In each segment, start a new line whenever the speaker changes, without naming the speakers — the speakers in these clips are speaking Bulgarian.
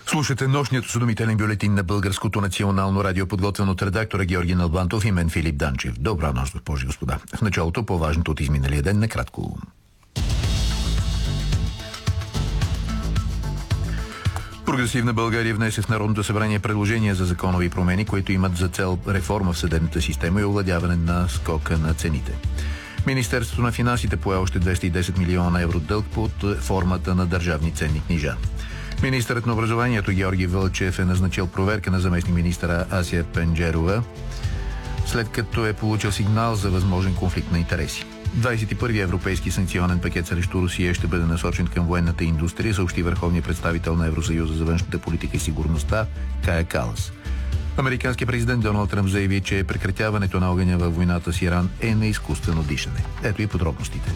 Слушате нощният осведомителен бюлетин на Българското национално радио, подготвен от редактора Георги Налбантов и мен Филип Данчев. Добра нощ, госпожи и господа. В началото по-важното от изминалия ден накратко. Прогресивна България внесе в Народното събрание предложения за законови промени, които имат за цел реформа в съдебната система и овладяване на скока на цените. Министерството на финансите пое още 210 милиона евро дълг под формата на държавни ценни книжа. Министърът на образованието Георги Вълчев е назначил проверка на заместник-министъра Ася Пенджерова, след като е получил сигнал за възможен конфликт на интереси. 21-и европейски санкционен пакет срещу Русия ще бъде насочен към военната индустрия, съобщи върховният представител на Евросъюза за външната политика и сигурността Кая Калас. Американският президент Доналд Тръмп заяви, че прекратяването на огъня във войната с Иран е на изкуствено дишане. Ето и подробностите.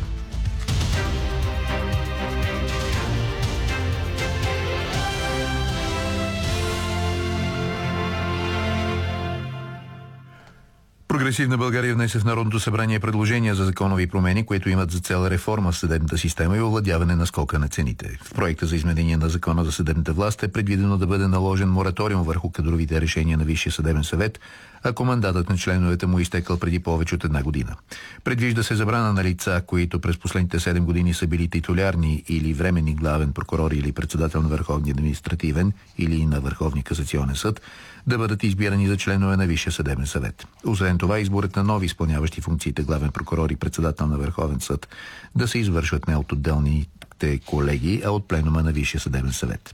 Прогресивна България внесе в Народното събрание предложения за законови промени, които имат за цел реформа в съдебната система и овладяване на скока на цените. В проекта за изменение на закона за съдебната власт е предвидено да бъде наложен мораториум върху кадровите решения на Висшия съдебен съвет, ако мандатът на членовете му изтекал преди повече от една година. Предвижда се забрана на лица, които през последните 7 години са били титулярни или временни главен прокурор или председател на Върховния административен или на Върховния касационен съд, да бъдат избирани за членове на Висшия съдебен съвет. Освен това, изборът на нови изпълняващи функциите главен прокурор и председател на Върховен съд да се извършват не от отделните колеги, а от пленума на Висшия съдебен съвет.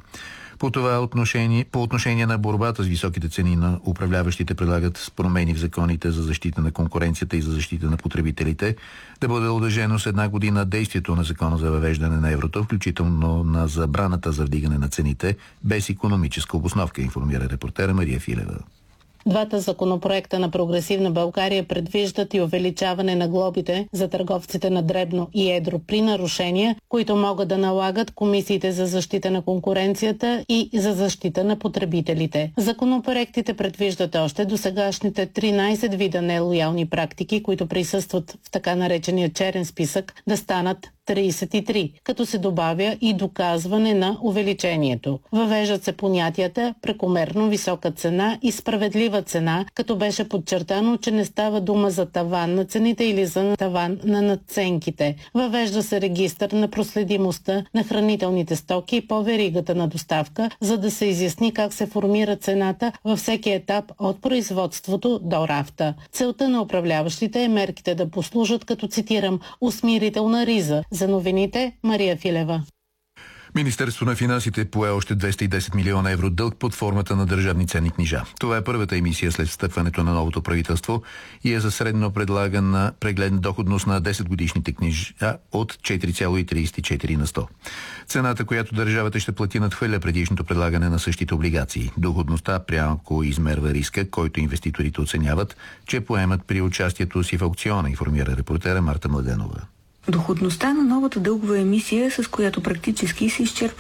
По отношение на борбата с високите цени на управляващите предлагат промени в законите за защита на конкуренцията и за защита на потребителите, да бъде удължено с една година действието на закона за въвеждане на еврото, включително на забраната за вдигане на цените без икономическа обосновка, информира репортера Мария Филева.
Двата законопроекта на Прогресивна България предвиждат и увеличаване на глобите за търговците на дребно и едро при нарушения, които могат да налагат комисиите за защита на конкуренцията и за защита на потребителите. Законопроектите предвиждат още досегашните 13 вида нелоялни практики, които присъстват в така наречения черен списък, да станат 33, като се добавя и доказване на увеличението. Въвеждат се понятията прекомерно висока цена и справедлива цена, като беше подчертано, че не става дума за таван на цените или за таван на надценките. Въвежда се регистър на проследимостта на хранителните стоки по веригата на доставка, за да се изясни как се формира цената във всеки етап от производството до рафта. Целта на управляващите е мерките да послужат като, цитирам, усмирителна риза. За новините, Мария Филева.
Министерството на финансите пое още 210 милиона евро дълг под формата на държавни ценни книжа. Това е първата емисия след встъпването на новото правителство и е за средно предлагана прегледна доходност на 10 годишните книжа от 4,34 на 100. Цената, която държавата ще плати, надхвърля предишното предлагане на същите облигации. Доходността пряко измерва риска, който инвеститорите оценяват, че поемат при участието си в аукциона, информира репортера Марта Младенова.
Доходността на новата дългова емисия, с която практически се изчерпва